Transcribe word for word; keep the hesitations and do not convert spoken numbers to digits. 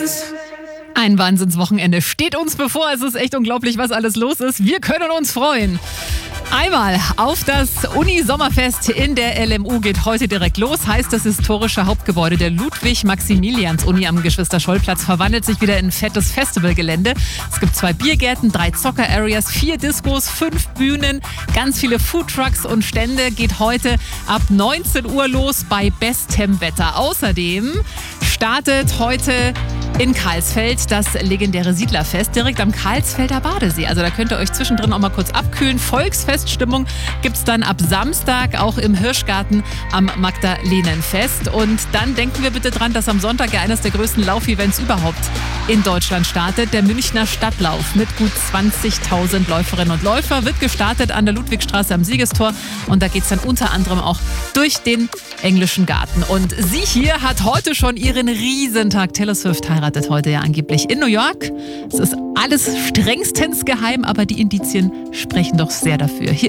Ein Wahnsinnswochenende steht uns bevor. Es ist echt unglaublich, was alles los ist. Wir können uns freuen. Einmal auf das Uni-Sommerfest in der L M U geht heute direkt los. Heißt, das historische Hauptgebäude der Ludwig-Maximilians-Uni am Geschwister-Scholl-Platz verwandelt sich wieder in ein fettes Festivalgelände. Es gibt zwei Biergärten, drei Zocker-Areas, vier Diskos, fünf Bühnen, ganz viele Foodtrucks und Stände. Geht heute ab neunzehn Uhr los bei bestem Wetter. Außerdem startet heute in Karlsfeld das legendäre Siedlerfest direkt am Karlsfelder Badesee. Also da könnt ihr euch zwischendrin auch mal kurz abkühlen. Volksfeststimmung gibt es dann ab Samstag auch im Hirschgarten am Magdalenenfest. Und dann denken wir bitte dran, dass am Sonntag ja eines der größten Laufevents überhaupt in Deutschland startet. Der Münchner Stadtlauf mit gut zwanzigtausend Läuferinnen und Läufer wird gestartet an der Ludwigstraße am Siegestor. Und da geht es dann unter anderem auch durch den englischen Garten. Und sie hier hat heute schon ihren Riesentag. Taylor Swift heiratet heute ja angeblich in New York. Es ist alles strengstens geheim, aber die Indizien sprechen doch sehr dafür. Hier